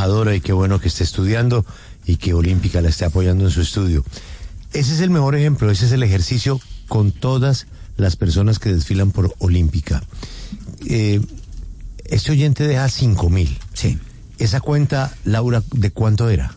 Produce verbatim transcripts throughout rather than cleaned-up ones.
trabajadora y qué bueno que esté estudiando y que Olímpica la esté apoyando en su estudio. Ese es el mejor ejemplo, ese es el ejercicio con todas las personas que desfilan por Olímpica. Eh, este oyente deja cinco mil. Sí. Esa cuenta, Laura, ¿de cuánto era?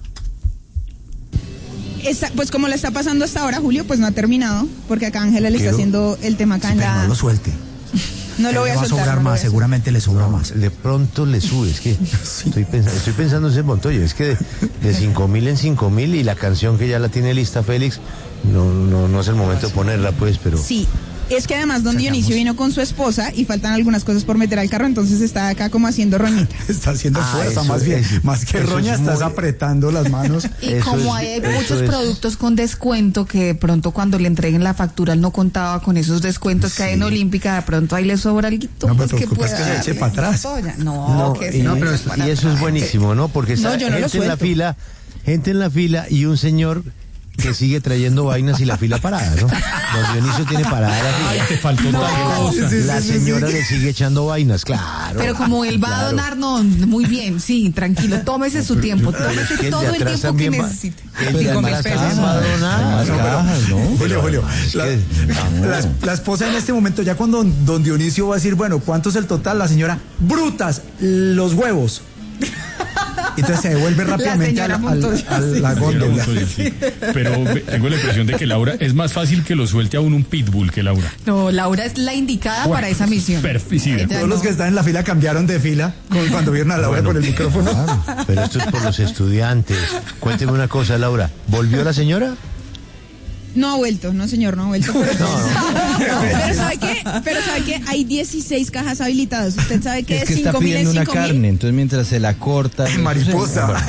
Esa, pues como le está pasando hasta ahora, Julio, pues no ha terminado, porque acá Ángela le está Quiero... haciendo el tema acá Sí, en pero la... no lo suelte. No lo voy a va soltar. a sobrar no más, seguramente le sobra no, más. De pronto le sube, es que sí. estoy, pensando, estoy pensando en ese Montoya, es que de, de cinco mil en cinco mil y la canción que ya la tiene lista Félix, no, no, no es el momento de ponerla pues, pero... Sí. Es que además don Sacamos. Dionisio vino con su esposa y faltan algunas cosas por meter al carro, entonces está acá como haciendo roñita. Está haciendo Ah, fuerza, eso, más bien, eso, más que eso roña, es estás muy- apretando las manos. Y Eso como es- hay eso muchos es- productos con descuento que de pronto cuando le entreguen la factura él no contaba con esos descuentos que hay en Sí. Olímpica, de pronto ahí le sobra algo. No, pues, pero que preocupa es pueda que se eche darle. para atrás. Soya. No, No, que y, no, pero pero y eso es buenísimo, ¿no? Porque está No, yo no lo gente en la suelto. fila, gente en la fila y un señor que sigue trayendo vainas y la fila parada, ¿no? Don Dionisio tiene parada la fila. Ay, te faltó No. tal cosa. Sí, sí, La sí, sí, señora sí. le sigue echando vainas, claro. Pero como él va claro. a donar, no, muy bien, sí, tranquilo, tómese su tiempo, Pero es tómese que el todo de el atrás tiempo que también va- necesite. el de Cinco mil atrás pesos. también va a donar. Más No, pero- cajas, ¿no? Julio, Julio, es la, que- la- la esposa en este momento, ya cuando don Dionisio va a decir, bueno, ¿cuánto es el total? La señora, brutas, los huevos. Entonces se devuelve rápidamente a la, señora al- Montoya, a sí. la góndola. Sí. Pero ve- tengo la impresión de que Laura, es más fácil que lo suelte a uno un pitbull que Laura. No, Laura es la indicada Bueno, para esa misión. perfi- sí, de Ella acuerdo. Todos los no. que están en la fila cambiaron de fila con- cuando vieron a Laura Bueno, con el micrófono. claro, pero esto es por los estudiantes. Cuénteme una cosa, Laura. ¿Volvió la señora? No ha vuelto, no señor, no ha vuelto. Pero, No, pero ¿sabe qué? Pero ¿sabe qué? Hay dieciséis cajas habilitadas. Usted sabe que Es que es está cinco mil en pidiendo una cinco mil. carne, entonces mientras se la corta... Mariposa.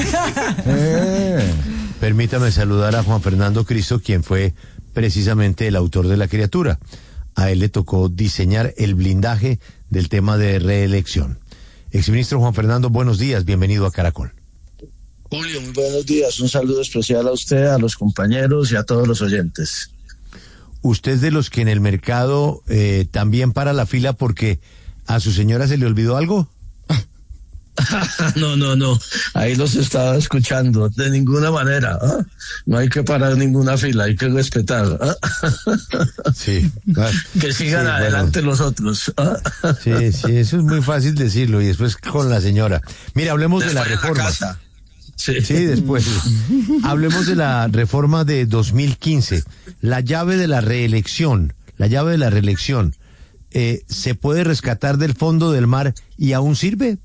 Eh. Permítame saludar a Juan Fernando Cristo, quien fue precisamente el autor de la criatura. A él le tocó diseñar el blindaje del tema de reelección. Exministro Juan Fernando, buenos días, bienvenido a Caracol. Julio, muy buenos días. Un saludo especial a usted, a los compañeros y a todos los oyentes. Usted es de los que en el mercado eh, también para la fila porque a su señora se le olvidó algo. No, no, no. Ahí los estaba escuchando. De ninguna manera. ¿Ah? No hay que parar ninguna fila, hay que respetar. ¿Ah? Sí, claro. Que sigan Sí, adelante bueno. los otros. ¿Ah? Sí, sí, eso es muy fácil decirlo y después con la señora. Mira, hablemos de la Después en la reforma. casa. Sí. Sí, después. Hablemos de la reforma de dos mil quince. La llave de la reelección. La llave de la reelección. Eh, ¿Se puede rescatar del fondo del mar y aún sirve?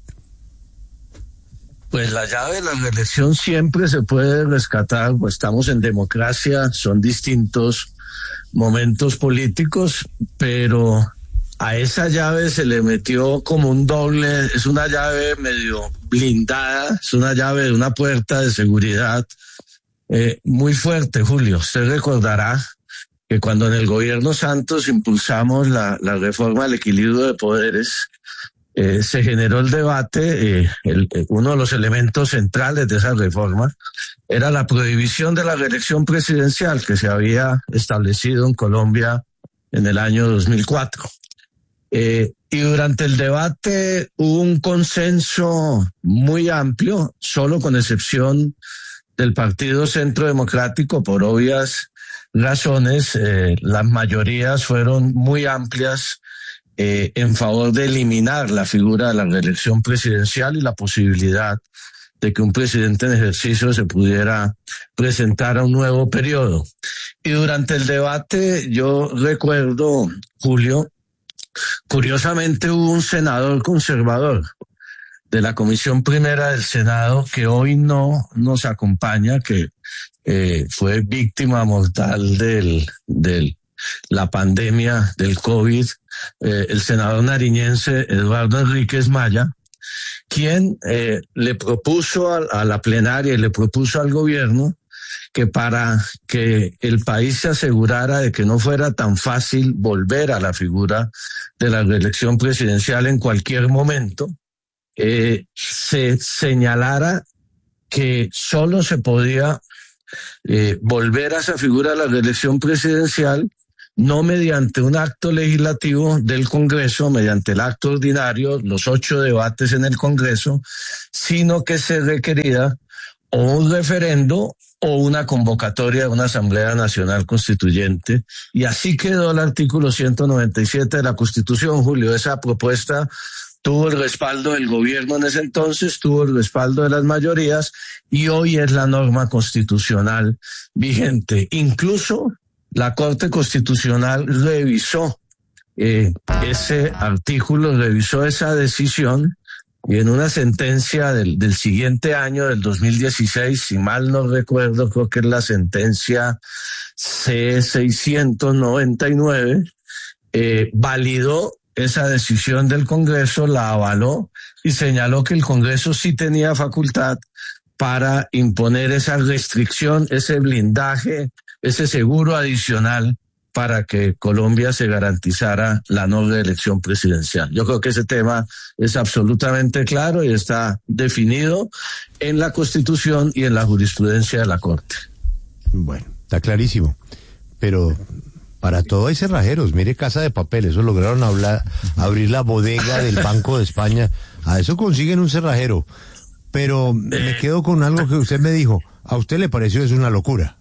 Pues la llave de la reelección siempre se puede rescatar, pues estamos en democracia, son distintos momentos políticos, pero a esa llave se le metió como un doble, es una llave medio blindada, es una llave de una puerta de seguridad eh, muy fuerte, Julio. Usted recordará que cuando en el gobierno Santos impulsamos la, la reforma del equilibrio de poderes, eh, se generó el debate, eh, el, eh, uno de los elementos centrales de esa reforma era la prohibición de la reelección presidencial que se había establecido en Colombia en el año dos mil cuatro. Eh, y durante el debate hubo un consenso muy amplio, solo con excepción del Partido Centro Democrático, por obvias razones, eh, las mayorías fueron muy amplias eh, en favor de eliminar la figura de la reelección presidencial y la posibilidad de que un presidente en ejercicio se pudiera presentar a un nuevo periodo. Y durante el debate, yo recuerdo, Julio, curiosamente hubo un senador conservador de la Comisión Primera del Senado que hoy no nos acompaña, que eh, fue víctima mortal del, del la pandemia del COVID, eh, el senador nariñense Eduardo Enríquez Maya, quien eh, le propuso a, a la plenaria y le propuso al gobierno que para que el país se asegurara de que no fuera tan fácil volver a la figura de la reelección presidencial en cualquier momento, eh, se señalara que solo se podía eh, volver a esa figura de la reelección presidencial no mediante un acto legislativo del Congreso, mediante el acto ordinario, los ocho debates en el Congreso, sino que se requería o un referendo o una convocatoria de una Asamblea Nacional Constituyente, y así quedó el artículo ciento noventa y siete de la Constitución, Julio. Esa propuesta tuvo el respaldo del gobierno en ese entonces, tuvo el respaldo de las mayorías, y hoy es la norma constitucional vigente. Incluso la Corte Constitucional revisó eh, ese artículo, revisó esa decisión, y en una sentencia del, del siguiente año, del dos mil dieciséis, si mal no recuerdo, creo que es la sentencia C seiscientos noventa y nueve, eh, validó esa decisión del Congreso, la avaló y señaló que el Congreso sí tenía facultad para imponer esa restricción, ese blindaje, ese seguro adicional para que Colombia se garantizara la no reelección presidencial. Yo creo que ese tema es absolutamente claro y está definido en la Constitución y en la jurisprudencia de la Corte. Bueno, está clarísimo, pero para todo hay cerrajeros. Mire Casa de Papel, eso lograron hablar, abrir la bodega del Banco de España, a eso consiguen un cerrajero. Pero me quedo con algo que usted me dijo, ¿a usted le pareció es una locura?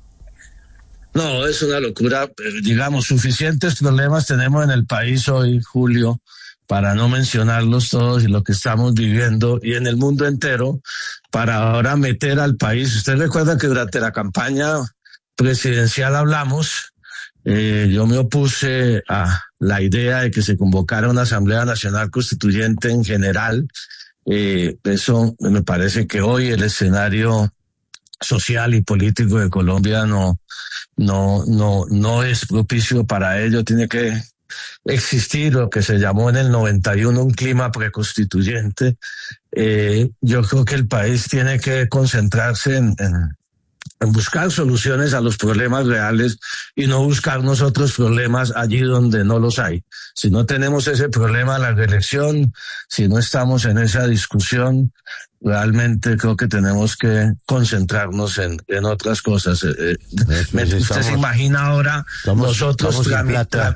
No, es una locura. Digamos, suficientes problemas tenemos en el país hoy, Julio, para no mencionarlos todos y lo que estamos viviendo y en el mundo entero, para ahora meter al país. Usted recuerda que durante la campaña presidencial hablamos, eh, yo me opuse a la idea de que se convocara una Asamblea Nacional Constituyente en general. Eh, eso me parece que hoy el escenario social y político de Colombia no, no, no, no es propicio para ello. Tiene que existir lo que se llamó en el noventa y uno un clima preconstituyente. Eh, yo creo que el país tiene que concentrarse en, en, en buscar soluciones a los problemas reales y no buscar nosotros problemas allí donde no los hay. Si no tenemos ese problema de la reelección, si no estamos en esa discusión, realmente creo que tenemos que concentrarnos en, en otras cosas. Eh, pues usted estamos, se imagina ahora estamos, nosotros estamos tramitar,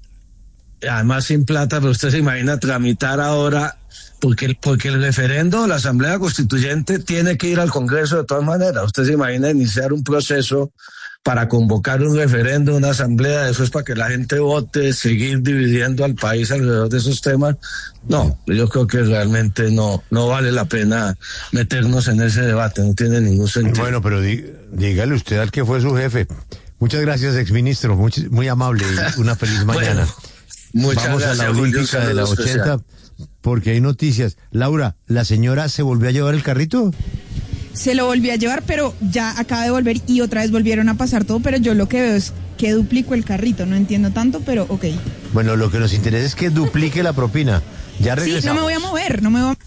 además sin plata, pero usted se imagina tramitar ahora, porque, porque el referendo, la Asamblea Constituyente tiene que ir al Congreso de todas maneras. Usted se imagina iniciar un proceso para convocar un referendo, una asamblea, eso es para que la gente vote, seguir dividiendo al país alrededor de esos temas. No, yo creo que realmente no, no vale la pena meternos en ese debate, no tiene ningún sentido. Bueno, pero dí, dígale usted al que fue su jefe. Muchas gracias, exministro, muy, muy amable y una feliz mañana. Bueno, muchas Vamos gracias, a la olímpica de la ochenta, porque hay noticias. Laura, ¿la señora se volvió a llevar el carrito? Se lo volví a llevar, pero ya acaba de volver y otra vez volvieron a pasar todo, pero yo lo que veo es que duplico el carrito, no entiendo tanto, pero ok. Bueno, lo que nos interesa es que duplique la propina. Ya regresamos. Sí, no me voy a mover, no me voy a...